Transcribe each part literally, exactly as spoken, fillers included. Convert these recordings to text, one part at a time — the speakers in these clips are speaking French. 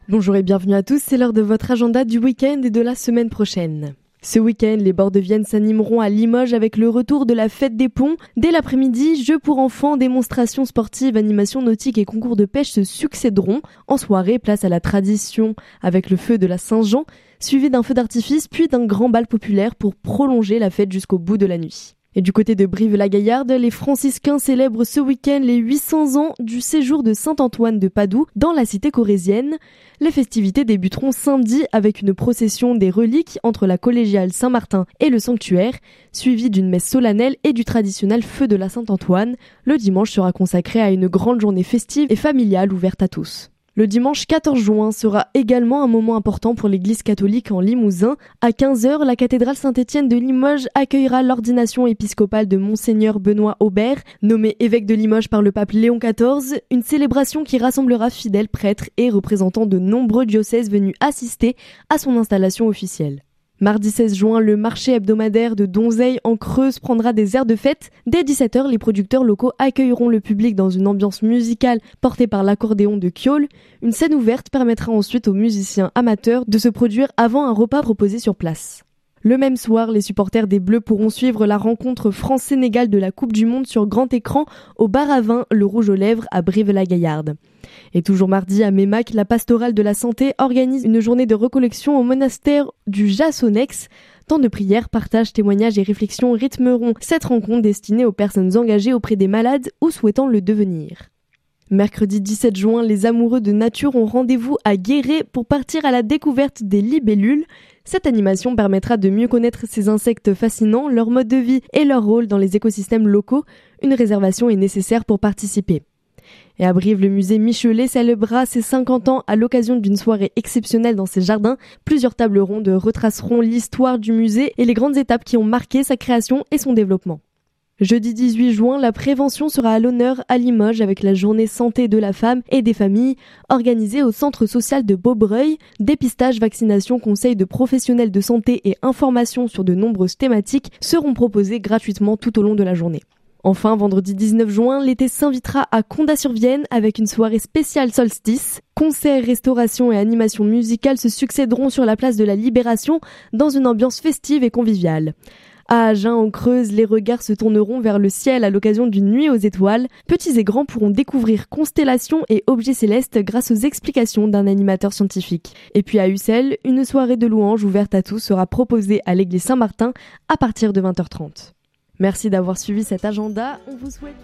Bonjour et bienvenue à tous, c'est l'heure de votre agenda du week-end et de la semaine prochaine. Ce week-end, les bords de Vienne s'animeront à Limoges avec le retour de la fête des ponts. Dès l'après-midi, jeux pour enfants, démonstrations sportives, animations nautiques et concours de pêche se succéderont. En soirée, place à la tradition avec le feu de la Saint-Jean, suivi d'un feu d'artifice puis d'un grand bal populaire pour prolonger la fête jusqu'au bout de la nuit. Et du côté de Brive-la-Gaillarde, les franciscains célèbrent ce week-end les huit cents ans du séjour de saint Antoine de Padoue dans la cité corrézienne. Les festivités débuteront samedi avec une procession des reliques entre la collégiale Saint-Martin et le sanctuaire, suivie d'une messe solennelle et du traditionnel feu de la Saint-Antoine. Le dimanche sera consacré à une grande journée festive et familiale ouverte à tous. Le dimanche quatorze juin sera également un moment important pour l'église catholique en Limousin. À quinze heures, la cathédrale Saint-Étienne de Limoges accueillera l'ordination épiscopale de Monseigneur Benoît Aubert, nommé évêque de Limoges par le pape Léon quatorze, une célébration qui rassemblera fidèles, prêtres et représentants de nombreux diocèses venus assister à son installation officielle. Mardi seize juin, le marché hebdomadaire de Donzeil en Creuse prendra des airs de fête. Dès dix-sept heures, les producteurs locaux accueilleront le public dans une ambiance musicale portée par l'accordéon de Kjol. Une scène ouverte permettra ensuite aux musiciens amateurs de se produire avant un repas proposé sur place. Le même soir, les supporters des Bleus pourront suivre la rencontre France-Sénégal de la Coupe du Monde sur grand écran au bar à vin Le Rouge aux Lèvres à Brive-la-Gaillarde. Et toujours mardi à Mémac, la Pastorale de la Santé organise une journée de recollection au monastère du Jassonex. Temps de prière, partage, témoignages et réflexions rythmeront cette rencontre destinée aux personnes engagées auprès des malades ou souhaitant le devenir. Mercredi dix-sept juin, les amoureux de nature ont rendez-vous à Guéret pour partir à la découverte des libellules. Cette animation permettra de mieux connaître ces insectes fascinants, leur mode de vie et leur rôle dans les écosystèmes locaux. Une réservation est nécessaire pour participer. Et à Brive, le musée Michelet célébrera ses cinquante ans à l'occasion d'une soirée exceptionnelle dans ses jardins. Plusieurs tables rondes retraceront l'histoire du musée et les grandes étapes qui ont marqué sa création et son développement. Jeudi dix-huit juin, la prévention sera à l'honneur à Limoges avec la journée santé de la femme et des familles organisée au centre social de Beaubreuil. Dépistage, vaccination, conseils de professionnels de santé et informations sur de nombreuses thématiques seront proposés gratuitement tout au long de la journée. Enfin, vendredi dix-neuf juin, l'été s'invitera à Condat-sur-Vienne avec une soirée spéciale solstice. Concerts, restauration et animations musicales se succéderont sur la place de la Libération dans une ambiance festive et conviviale. À Agen, en Creuse, les regards se tourneront vers le ciel à l'occasion d'une nuit aux étoiles. Petits et grands pourront découvrir constellations et objets célestes grâce aux explications d'un animateur scientifique. Et puis à Ussel, une soirée de louanges ouverte à tous sera proposée à l'église Saint-Martin à partir de vingt heures trente. Merci d'avoir suivi cet agenda. On vous souhaite...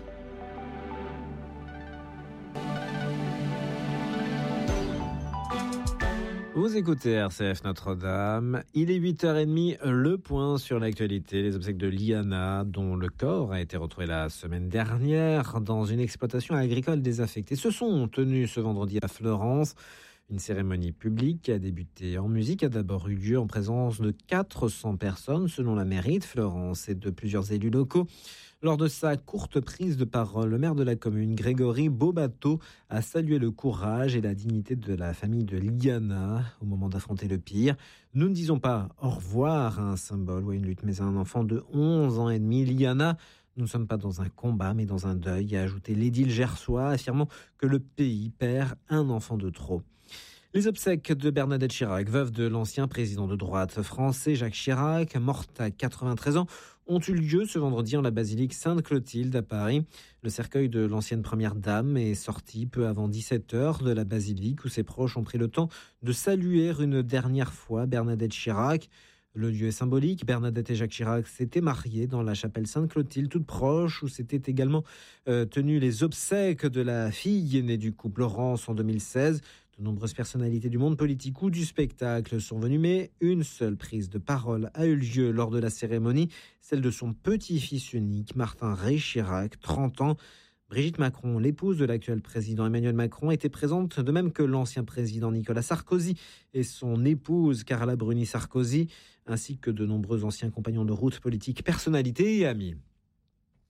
Vous écoutez R C F Notre-Dame. Il est huit heures trente, le point sur l'actualité. Les obsèques de Liana, dont le corps a été retrouvé la semaine dernière dans une exploitation agricole désaffectée, se sont tenues ce vendredi à Fleurance. Une cérémonie publique qui a débuté en musique a d'abord eu lieu en présence de quatre cents personnes, selon la mairie de Fleurance et de plusieurs élus locaux. Lors de sa courte prise de parole, le maire de la commune, Grégory Beaubateau, a salué le courage et la dignité de la famille de Liana au moment d'affronter le pire. Nous ne disons pas au revoir à un symbole ou à une lutte, mais à un enfant de onze ans et demi. Liana, nous ne sommes pas dans un combat, mais dans un deuil, a ajouté l'édile gersois, affirmant que le pays perd un enfant de trop. Les obsèques de Bernadette Chirac, veuve de l'ancien président de droite français Jacques Chirac, morte à quatre-vingt-treize ans, ont eu lieu ce vendredi en la basilique Sainte-Clotilde à Paris. Le cercueil de l'ancienne première dame est sorti peu avant dix-sept heures de la basilique où ses proches ont pris le temps de saluer une dernière fois Bernadette Chirac. Le lieu est symbolique. Bernadette et Jacques Chirac s'étaient mariés dans la chapelle Sainte-Clotilde, toute proche, où s'étaient également euh, tenues les obsèques de la fille aînée du couple, Laurence, en deux mille seize. De nombreuses personnalités du monde politique ou du spectacle sont venues, mais une seule prise de parole a eu lieu lors de la cérémonie, celle de son petit-fils unique, Martin Rey Chirac, trente ans. Brigitte Macron, l'épouse de l'actuel président Emmanuel Macron, était présente, de même que l'ancien président Nicolas Sarkozy et son épouse Carla Bruni Sarkozy, ainsi que de nombreux anciens compagnons de route, politiques, personnalités et amis.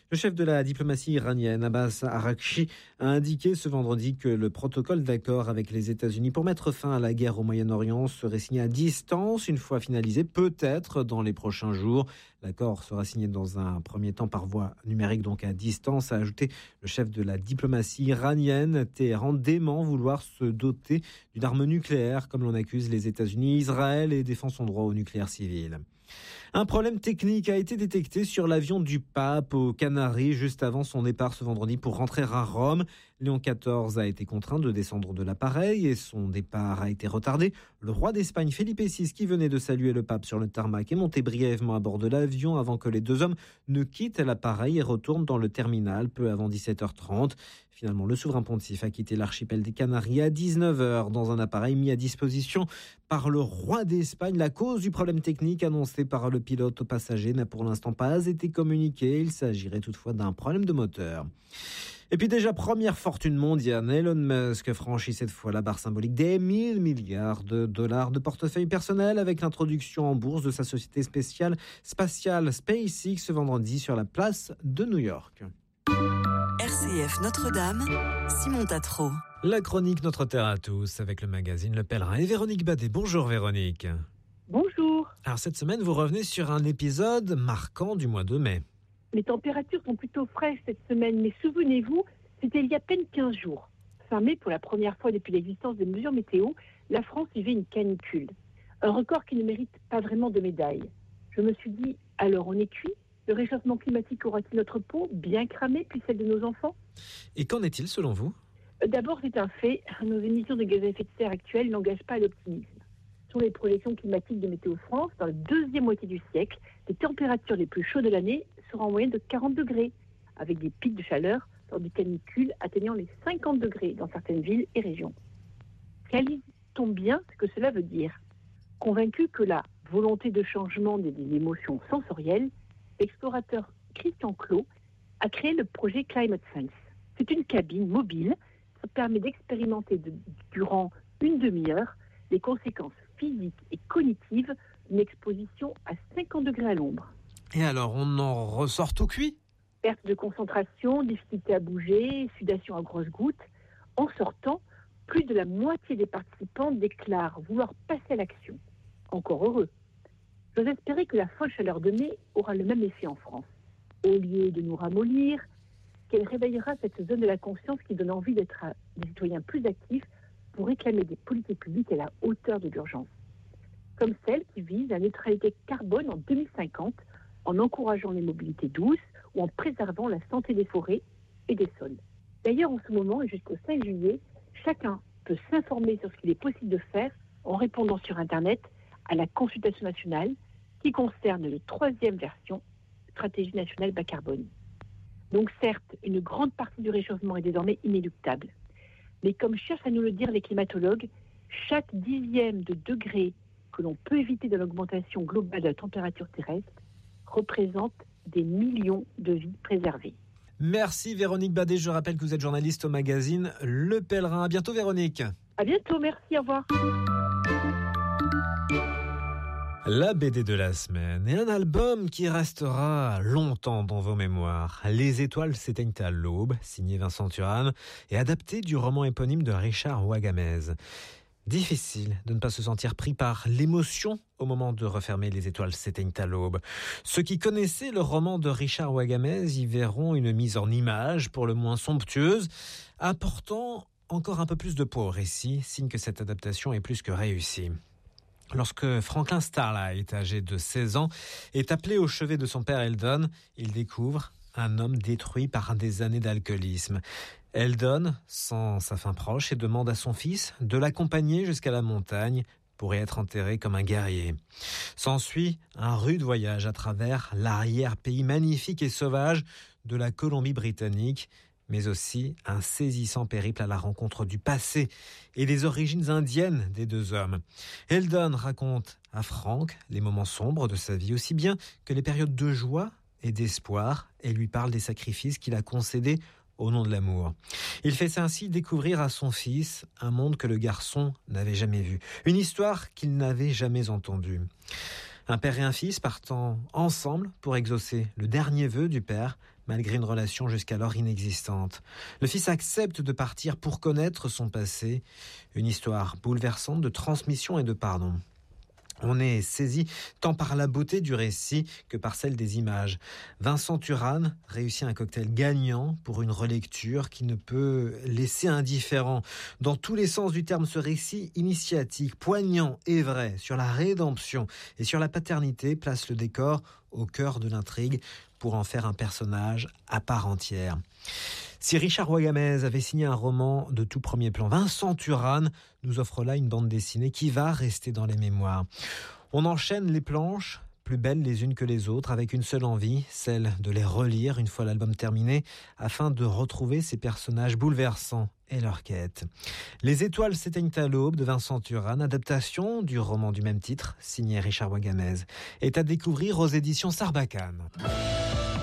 Le chef de la diplomatie iranienne, Abbas Araghchi, a indiqué ce vendredi que le protocole d'accord avec les États-Unis pour mettre fin à la guerre au Moyen-Orient serait signé à distance une fois finalisé, peut-être dans les prochains jours. L'accord sera signé dans un premier temps par voie numérique, donc à distance, a ajouté le chef de la diplomatie iranienne. Téhéran dément vouloir se doter d'une arme nucléaire, comme l'on accuse les États-Unis. Israël et défend son droit au nucléaire civil. Un problème technique a été détecté sur l'avion du pape aux Canaries juste avant son départ ce vendredi pour rentrer à Rome. Léon quatorze a été contraint de descendre de l'appareil et son départ a été retardé. Le roi d'Espagne Felipe six, qui venait de saluer le pape sur le tarmac, est monté brièvement à bord de l'avion avant que les deux hommes ne quittent l'appareil et retournent dans le terminal peu avant dix-sept heures trente. Finalement, le souverain pontife a quitté l'archipel des Canaries à dix-neuf heures dans un appareil mis à disposition par le roi d'Espagne. La cause du problème technique annoncé par le pilote aux passagers n'a pour l'instant pas été communiquée. Il s'agirait toutefois d'un problème de moteur. Et puis déjà, première fortune mondiale, Elon Musk franchit cette fois la barre symbolique des mille milliards de dollars de portefeuille personnel avec l'introduction en bourse de sa société spéciale spatiale SpaceX ce vendredi sur la place de New York. R C F Notre-Dame, Simon Tatro. La chronique Notre Terre à tous avec le magazine Le Pèlerin et Véronique Badet. Bonjour Véronique. Bonjour. Alors cette semaine, vous revenez sur un épisode marquant du mois de mai. Les températures sont plutôt fraîches cette semaine, mais souvenez-vous, c'était il y a à peine quinze jours. Fin mai, pour la première fois depuis l'existence des mesures météo, la France vivait une canicule. Un record qui ne mérite pas vraiment de médaille. Je me suis dit, alors on est cuit ? Le réchauffement climatique aura-t-il notre peau bien cramée, puis celle de nos enfants ? Et qu'en est-il selon vous ? D'abord, c'est un fait, nos émissions de gaz à effet de serre actuelles n'engagent pas à l'optimisme. Selon les projections climatiques de Météo France, dans la deuxième moitié du siècle, les températures les plus chaudes de l'année seront en moyenne de quarante degrés, avec des pics de chaleur lors du canicule atteignant les cinquante degrés dans certaines villes et régions. Réalisons bien ce que cela veut dire. Convaincu que la volonté de changement des émotions sensorielles, l'explorateur Christian Clot a créé le projet Climate Sense. C'est une cabine mobile qui permet d'expérimenter de, durant une demi-heure les conséquences physiques et cognitives d'une exposition à cinquante degrés à l'ombre. Et alors, on en ressort tout cuit ? Perte de concentration, difficulté à bouger, sudation à grosses gouttes. En sortant, plus de la moitié des participants déclarent vouloir passer à l'action. Encore heureux. J'ose espérer que la folle chaleur de mai aura le même effet en France. Au lieu de nous ramollir, qu'elle réveillera cette zone de la conscience qui donne envie d'être des citoyens plus actifs pour réclamer des politiques publiques à la hauteur de l'urgence. Comme celle qui vise la neutralité carbone en deux mille cinquante en encourageant les mobilités douces ou en préservant la santé des forêts et des sols. D'ailleurs, en ce moment et jusqu'au cinq juillet, chacun peut s'informer sur ce qu'il est possible de faire en répondant sur Internet à la consultation nationale qui concerne la troisième version Stratégie nationale bas carbone. Donc certes, une grande partie du réchauffement est désormais inéluctable. Mais comme cherchent à nous le dire les climatologues, chaque dixième de degré que l'on peut éviter de l'augmentation globale de la température terrestre représente des millions de vies préservées. Merci Véronique Badet. Je rappelle que vous êtes journaliste au magazine Le Pèlerin. À bientôt Véronique. À bientôt, merci, au revoir. La B D de la semaine et un album qui restera longtemps dans vos mémoires. Les étoiles s'éteignent à l'aube, signé Vincent Turhan et adapté du roman éponyme de Richard Wagamese. Difficile de ne pas se sentir pris par l'émotion au moment de refermer Les étoiles s'éteignent à l'aube. Ceux qui connaissaient le roman de Richard Wagamese y verront une mise en image pour le moins somptueuse, apportant encore un peu plus de poids au récit, signe que cette adaptation est plus que réussie. Lorsque Franklin Starlight, âgé de seize ans, est appelé au chevet de son père Eldon, il découvre un homme détruit par des années d'alcoolisme. Eldon sent sa fin proche et demande à son fils de l'accompagner jusqu'à la montagne pour y être enterré comme un guerrier. S'ensuit un rude voyage à travers l'arrière-pays magnifique et sauvage de la Colombie-Britannique, mais aussi un saisissant périple à la rencontre du passé et des origines indiennes des deux hommes. Eldon raconte à Frank les moments sombres de sa vie, aussi bien que les périodes de joie et d'espoir, et lui parle des sacrifices qu'il a concédés au nom de l'amour. Il fait ainsi découvrir à son fils un monde que le garçon n'avait jamais vu, une histoire qu'il n'avait jamais entendue. Un père et un fils partant ensemble pour exaucer le dernier vœu du père, malgré une relation jusqu'alors inexistante. Le fils accepte de partir pour connaître son passé. Une histoire bouleversante de transmission et de pardon. On est saisi tant par la beauté du récit que par celle des images. Vincent Turane réussit un cocktail gagnant pour une relecture qui ne peut laisser indifférent. Dans tous les sens du terme, ce récit initiatique, poignant et vrai, sur la rédemption et sur la paternité, place le décor au cœur de l'intrigue pour en faire un personnage à part entière. Si Richard Wagamez avait signé un roman de tout premier plan, Vincent Turane nous offre là une bande dessinée qui va rester dans les mémoires. On enchaîne les planches, plus belles les unes que les autres, avec une seule envie, celle de les relire une fois l'album terminé, afin de retrouver ces personnages bouleversants et leur quête. Les étoiles s'éteignent à l'aube de Vincent Turane, adaptation du roman du même titre, signé Richard Wagamez, est à découvrir aux éditions Sarbacane.